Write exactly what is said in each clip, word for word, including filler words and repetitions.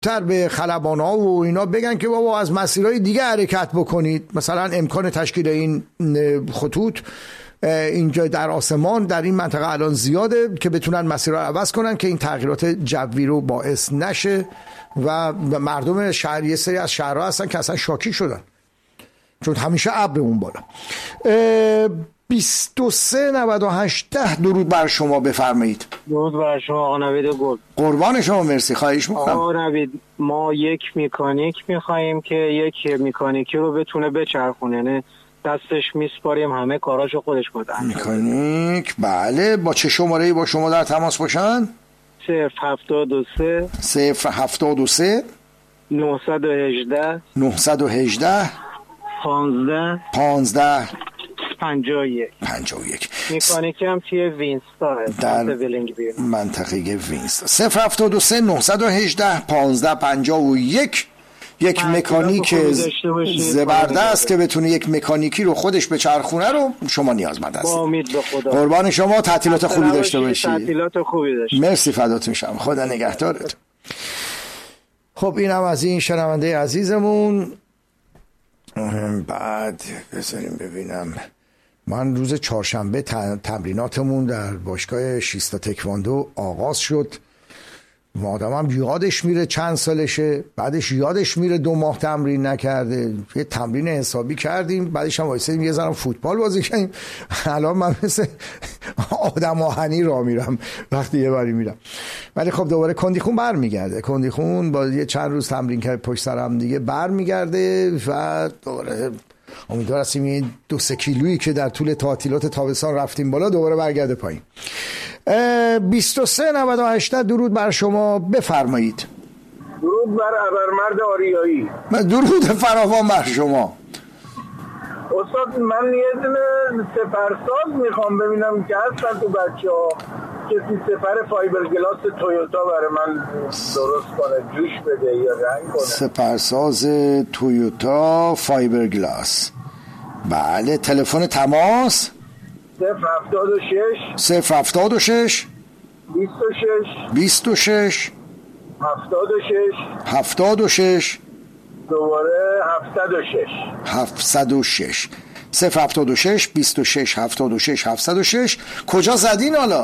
تر به خلبان‌ها و اینا بگن که بابا از مسیرهای دیگه حرکت بکنید، مثلا امکان تشکیل این خطوط اینجا در آسمان در این منطقه الان زیاده که بتونن مسیر رو عوض کنن که این تغییرات جوی رو باعث نشه و مردم شهر یه سری از شهرها هستن که اصلا شاکی شدن چون همیشه ابر اون بالا. بیست و سه نود و هشت درود بر شما، بفرمایید. درود بر شما آقا نوید گل. قربان شما، مرسی، خواهش میکنم. آقا نوید، ما یک مکانیک میخواییم که یک مکانیکی رو بتونه بچرخونه، یعنی دستش میسپاریم همه کاراشو خودش کنه. مکانیک، بله. با چه شماره‌ای با شما در تماس باشن؟ صفر هفتاد و سه صفر هفتاد و سه نهصد و هجده نهصد و هجده پانزده پانزده پنجاه و یک پنجاه و یک. مکانیکی هم توی وینستا در منطقه وینستا. صفر هفتاد و سه نهصد و هجده پانزده پنجاه و یک. یک مکانیک زبردست که بتونه یک مکانیکی رو خودش به چرخونه رو شما نیازمند هستید. با امید به خدا. قربان شما، تعطیلات خوبی داشته باشید. تعطیلات خوبی داشته. مرسی، فدات میشم. خدا نگهدارت. خب اینم از این شنونده عزیزمون. بعد بذاریم ببینم، من روز چهارشنبه تمریناتمون در باشگاه شیستا تکواندو آغاز شد و آدمم یادش میره چند سالشه، بعدش یادش میره دو ماه تمرین نکرده. یه تمرین حسابی کردیم، بعدش هم وایسادیم یه ذره فوتبال بازی کردیم. الان من مثل آدم آهنی راه میرم وقتی یه باری میرم. ولی خب دوباره کندیخون برمیگرده. کندیخون با یه چند روز تمرین کرد پشت سر هم دیگه برمیگرده و دوباره امیدوار هستیم این دو سه کیلویی که در طول تعطیلات تابستان رفتیم بالا دوباره برگرده پایین. بیست و سه نود و هشت درود بر شما، بفرمایید. درود بر ابرمرد آریایی. درود فراوان بر شما. استاد، من یه دونه سپرساز میخوام ببینم که هستن تو بچه ها کسی سپر فایبر گلاس تویوتا برای من درست کنه، جوش بده یا رنگ کنه. سپرساز تویوتا فایبر گلاس، بله. تلفن تماس صفر هفتاد و شش صفر هفتاد و شش بیست و شش بیست و شش هفتاد و شش هفتاد و شش دوباره هفتصد و شش هفتصد و شش. صفر هفتاد و شش بیست و شش هفتاد و شش هفتصد و شش. کجا زدین حالا؟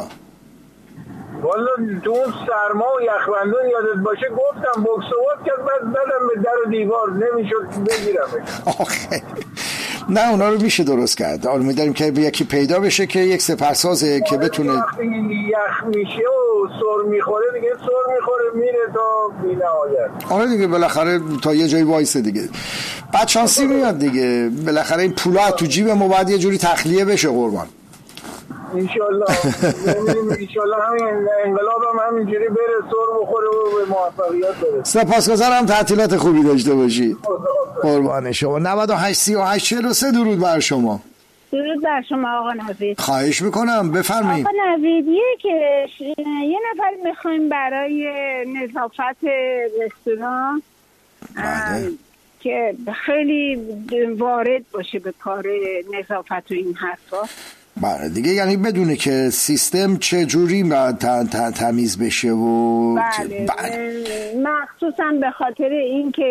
والا تو اون سرما و یخبندون یادت باشه گفتم بوکسوات کرد، بعد زدم به در و دیوار نمیشد بگیرمش. آخه نه، اونا رو میشه درست کرد. آره می‌داریم که یکی پیدا بشه که یک سپرسازه که بتونه. یخ میشه و سر میخوره دیگه، سر میخوره میره تا بی‌نهایت. آره دیگه، بالاخره تا یه جایی وایسه دیگه. بعد شانسی میاد دیگه، بالاخره این پولا تو جیب ما باید یه جوری تخلیه بشه. قربان انشالله انشالله همین انقلاب هم همینجوری بره، سر بخوره و به موفقیت برسه. سپاسگزارم، تعطیلات خوبی داشته باشید. قربان شما. نود و هشت سی و هشت چهل و سه درود بر شما. درود بر شما آقا نوید. خواهش میکنم، بفرمایید. آقا نویدیه که یه نفر میخوایم برای نظافت رستوران بله. که خیلی وارد باشه به کار نظافت و این حرفا. بله دیگه، یعنی بدونه که سیستم چه جوری تمیز بشه و بله, بله. مخصوصا به خاطر این که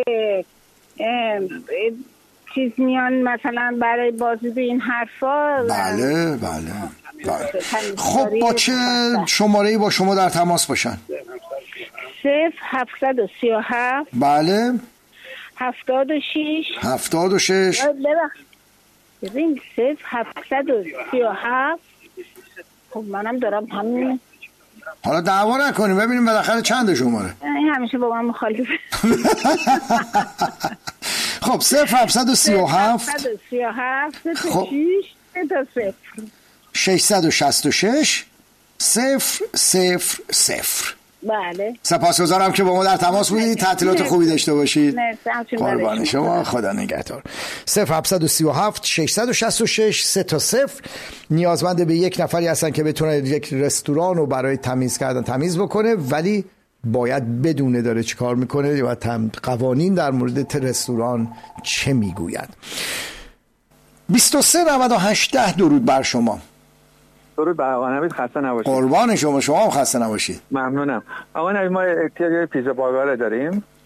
چیز میان مثلا برای بازی به این حرفا. بله بله, بله. خب با چه شماره‌ای با شما در تماس باشن؟ صفر هفتصد و سی و هفت بله هفتاد و شش هفتاد و شش ببخشید ببین صفر هفتصد و سی و هفت. خب منم دارم همین. حالا دعوا نکنیم ببینیم بالاخره چند شماره. همیشه با من مخالفه. خب صفر هفتصد و سی و هفت هفتصد و سی و هفت خب ششصد و شصت و شش صفر صفر صفر. بله. سپاسگزارم که با ما در تماس بودید. تعطیلات خوبی داشته باشید. قربان شما، خدا نگهدار. صفر هفتصد و سی و هفت ششصد و شصت و شش سه تا صفر. نیازمند به یک نفری هستن که بتونه یک رستوران رو برای تمیز کردن تمیز بکنه، ولی باید بدونه داره چی کار میکنه و قوانین در مورد رستوران چه میگوید. بیست و سه نود و هشت درود بر شما. درود بر آقا نوید، خسته نباشید. قربان شما، شما هم خسته نباشید. ممنونم. آقا نوید، ما احتیاج پیزا باگاره داریم.